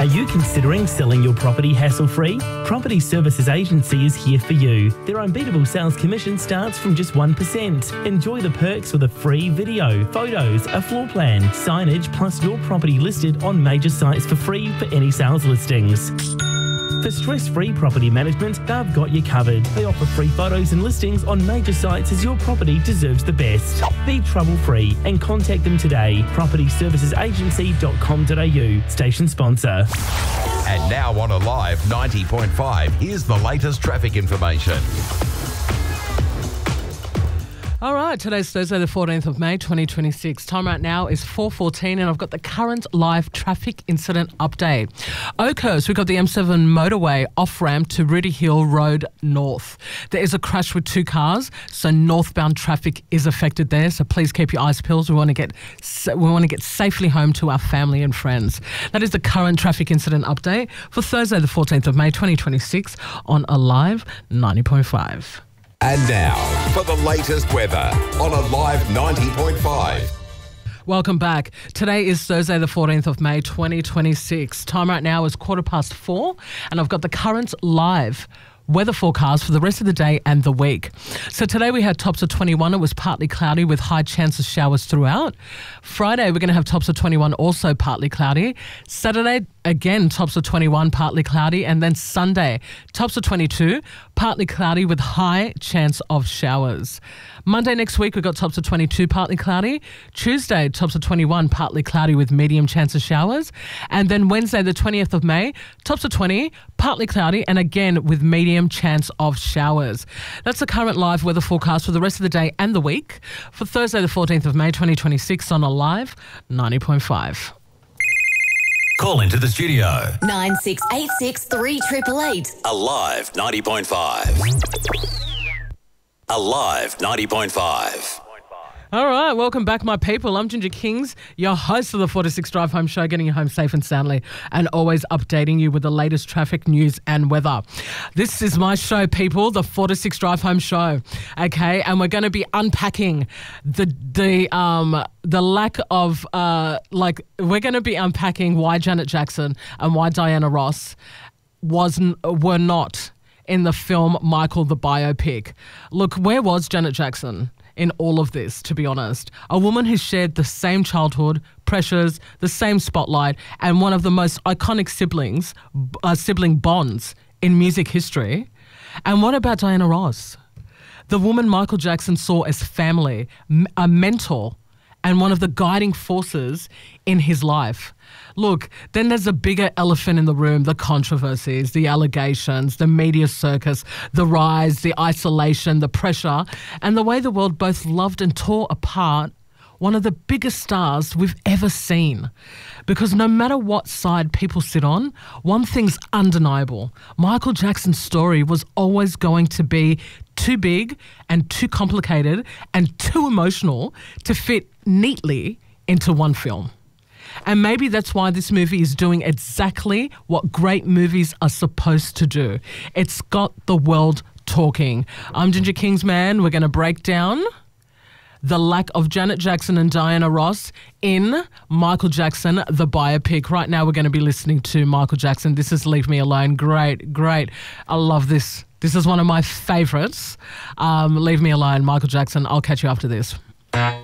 Are you considering selling your property hassle-free? Property Services Agency is here for you. Their unbeatable sales commission starts from just 1%. Enjoy the perks with a free video, photos, a floor plan, signage, plus your property listed on major sites for free for any sales listings. For stress-free property management, they've got you covered. They offer free photos and listings on major sites as your property deserves the best. Be trouble-free and contact them today. propertyservicesagency.com.au. Station sponsor. And now on Alive 90.5, here's the latest traffic information. All right, today's Thursday, the 14th of May, 2026. Time right now is 4:14 and I've got the current live traffic incident update. Oakhurst, we've got the M7 motorway off-ramp to Rudy Hill Road North. There is a crash with two cars, so northbound traffic is affected there, so please keep your eyes peeled. We want to get safely home to our family and friends. That is the current traffic incident update for Thursday, the 14th of May, 2026 on Alive 90.5. And now, for the latest weather on Alive 90.5. Welcome back. Today is Thursday, the 14th of May, 2026. Time right now is 4:15, and I've got the current live weather forecast for the rest of the day and the week. So today we had tops of 21. It was partly cloudy with high chance of showers throughout. Friday, we're going to have tops of 21, also partly cloudy. Saturday, again, tops of 21, partly cloudy. And then Sunday, tops of 22, partly cloudy with high chance of showers. Monday next week, we've got tops of 22, partly cloudy. Tuesday, tops of 21, partly cloudy with medium chance of showers. And then Wednesday, the 20th of May, tops of 20, partly cloudy, and again with medium chance of showers. That's the current live weather forecast for the rest of the day and the week for Thursday, the 14th of May, 2026 on Alive 90.5. Call into the studio. 9686 3888. Alive 90.5. Alive 90.5. All right, welcome back, my people. I'm Ginger Kings, your host of the 4-6 Drive Home Show, getting you home safe and soundly and always updating you with the latest traffic news and weather. This is my show, people, the 4-6 Drive Home Show, okay? And we're going to be unpacking the lack of, we're going to be unpacking why Janet Jackson and why Diana Ross were not in the film Michael the biopic. Look, where was Janet Jackson in all of this, to be honest? A woman who shared the same childhood, pressures, the same spotlight, and one of the most iconic sibling bonds in music history. And what about Diana Ross? The woman Michael Jackson saw as family, a mentor, and one of the guiding forces in his life. Look, then there's a bigger elephant in the room, the controversies, the allegations, the media circus, the rise, the isolation, the pressure, and the way the world both loved and tore apart one of the biggest stars we've ever seen. Because no matter what side people sit on, one thing's undeniable. Michael Jackson's story was always going to be too big and too complicated and too emotional to fit neatly into one film. And maybe that's why this movie is doing exactly what great movies are supposed to do. It's got the world talking. I'm Ginger Kingsman. We're going to break down the lack of Janet Jackson and Diana Ross in Michael Jackson, the biopic. Right now we're going to be listening to Michael Jackson. This is Leave Me Alone. Great. I love this. This is one of my favourites. Leave Me Alone, Michael Jackson. I'll catch you after this.